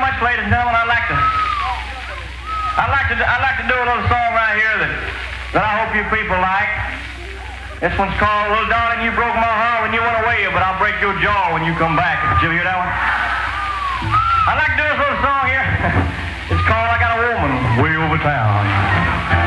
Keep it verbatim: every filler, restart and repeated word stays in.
much, ladies and gentlemen. I'd like to, I'd like to, I'd like to do a little song right here that, that I hope you people like. This one's called "Little Darling, You Broke My Heart When You Went Away, But I'll Break Your Jaw When You Come Back." Did you hear that one? I'd like to do this little song here. It's called "I Got a Woman Way Over Town."